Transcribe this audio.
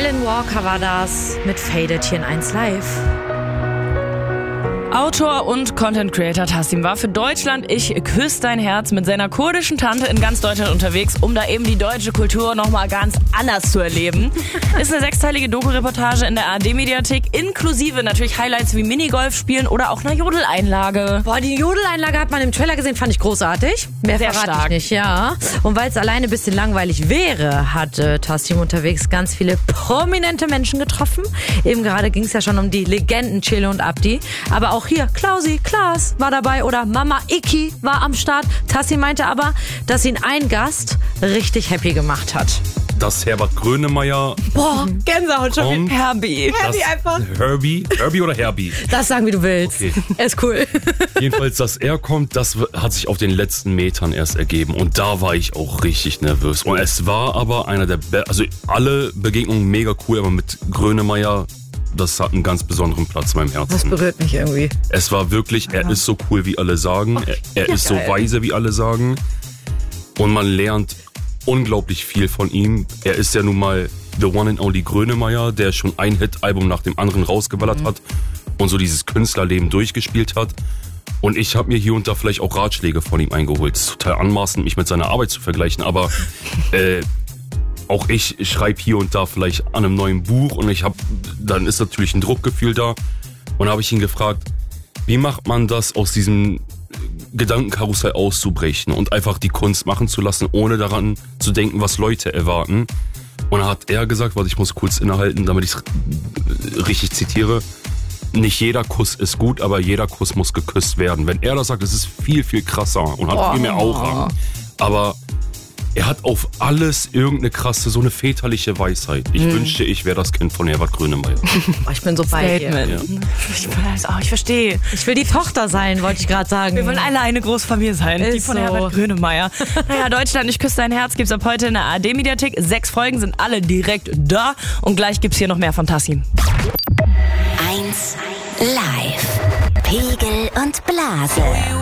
Alan Walker war das mit Faded hier in 1 Live. Autor und Content Creator Tassim war für Deutschland Ich küsse dein Herz mit seiner kurdischen Tante in ganz Deutschland unterwegs, um da eben die deutsche Kultur nochmal ganz anders zu erleben. Ist eine 6-teilige Doku-Reportage in der ARD-Mediathek, inklusive natürlich Highlights wie Minigolf spielen oder auch einer Jodeleinlage. Boah, die Jodeleinlage hat man im Trailer gesehen, fand ich großartig. Mehr Sehr verrate stark. ich nicht, ja. Und weil es alleine ein bisschen langweilig wäre, hat Tassim unterwegs ganz viele prominente Menschen getroffen. Eben gerade ging es ja schon um die Legenden Chille und Abdi. Aber auch hier, Klausi, Klaas war dabei oder Mama Iki war am Start. Tassim meinte aber, dass ihn ein Gast richtig happy gemacht hat. Das Herbert Grönemeyer. Boah, Gänsehaut schon. Und Herbie. Herbie einfach. Herbie oder Herbie? Das sagen, wie du willst. Okay. Ist cool. Jedenfalls, dass er kommt, das hat sich auf den letzten Metern erst ergeben. Und da war ich auch richtig nervös. Und es war aber einer der also alle Begegnungen mega cool, aber mit Grönemeyer, das hat einen ganz besonderen Platz in meinem Herzen. Das berührt mich irgendwie. Es war wirklich, er ist so cool, wie alle sagen. Er ist so weise, wie alle sagen. Und man lernt unglaublich viel von ihm. Er ist ja nun mal the one and only Grönemeyer, der schon ein Hit-Album nach dem anderen rausgeballert hat und so dieses Künstlerleben durchgespielt hat. Und ich habe mir hier und da vielleicht auch Ratschläge von ihm eingeholt. Es ist total anmaßend, mich mit seiner Arbeit zu vergleichen, aber auch ich schreibe hier und da vielleicht an einem neuen Buch und dann ist natürlich ein Druckgefühl da. Und da habe ich ihn gefragt, wie macht man das, aus diesem Gedankenkarussell auszubrechen und einfach die Kunst machen zu lassen, ohne daran zu denken, was Leute erwarten. Und dann hat er gesagt, warte, ich muss kurz innehalten, damit ich es richtig zitiere, nicht jeder Kuss ist gut, aber jeder Kuss muss geküsst werden. Wenn er das sagt, ist es viel, viel krasser und hat viel mehr Aura. Aber er hat auf alles irgendeine krasse, so eine väterliche Weisheit. Ich wünschte, ich wäre das Kind von Herbert Grönemeyer. Oh, ich bin so bei dir. Ja. Ich verstehe. Ich will die Tochter sein, wollte ich gerade sagen. Wir wollen alle eine Großfamilie sein, die Ist von so. Herbert Grönemeyer. Naja, Deutschland, Ich küsse dein Herz gibt's ab heute in der ARD-Mediathek. 6 Folgen sind alle direkt da. Und gleich gibt's hier noch mehr von Tassim. 1 Live. Pegel und Blase.